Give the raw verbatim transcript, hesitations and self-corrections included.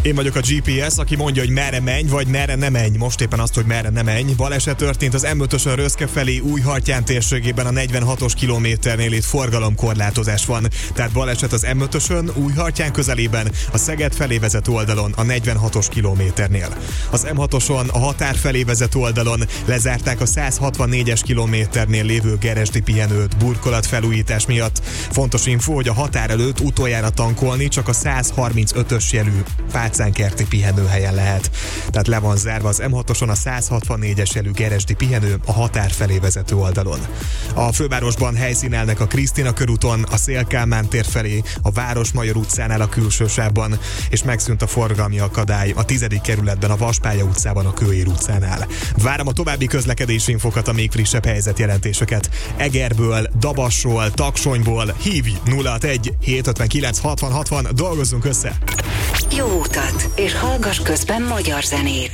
Én vagyok a gé pé es, aki mondja, hogy merre menj, vagy merre ne menj. Most éppen azt, hogy merre ne menj. Baleset történt az em ötösön Röszke felé Újhartyán térségében a negyvenhatos kilométernél, itt forgalomkorlátozás van. Tehát baleset az em ötösön Újhartyán közelében, a Szeged felé vezető oldalon a negyvenhatos kilométernél. Az em hatoson a határ felé vezető oldalon lezárták a száz hatvannégyes kilométernél lévő Geresdi pihenőt burkolat felújítás miatt. Fontos info, hogy a határ előtt utoljára tankolni csak a száz harmincötös jelű Pácánkerti pihenőhelyen lehet. Tehát le van zárva az em hatoson a száz hatvannégyes jelű Geresdi pihenő a határ felé vezető oldalon. A fővárosban helyszínelnek a Krisztina körúton, a Széll-Kálmán tér felé, a Városmajor utcánál a külső sávban, és megszűnt a forgalmi akadály a tizedik kerületben a Vaspálya utcában a Kőér utcánál. Várom a további közlekedési infokat, a még frissebb helyzetjelentéseket. Egerből, Dabasról, Taksonyból hívj nulla hatvanegy hétszázötvenkilenc hatvan hatvan, dolgozzunk össze! Jó utat, és hallgass közben magyar zenét!